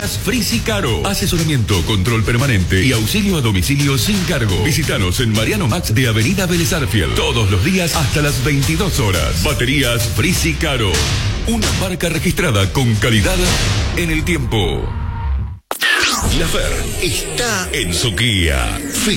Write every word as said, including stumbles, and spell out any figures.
Baterías Frisicaro. Asesoramiento, control permanente y auxilio a domicilio sin cargo. Visítanos en Mariano Max de Avenida Vélez Arfiel. Todos los días hasta las veintidós horas. Baterías Frisicaro. Una marca registrada con calidad en el tiempo. La Fer está en su guía.